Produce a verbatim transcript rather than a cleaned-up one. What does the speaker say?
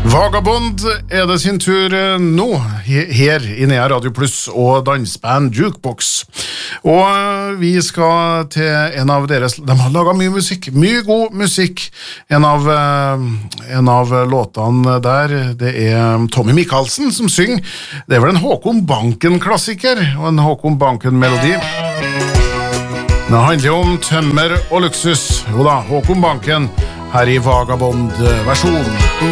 Vagabond er det sin tur nå, her i Nea Radio Plus og dansband Jukebox. Og vi skal til en av deres, de har laget mye musikk, mye god musikk. En av, en av låtene der, det er Tommy Michaelsen som synger. Det er vel en Håkon Banken-klassiker, og en Håkon Banken-melodi. Det handler om tømmer og luksus. Jo da, Håkon Banken her i Vagabond-versjon.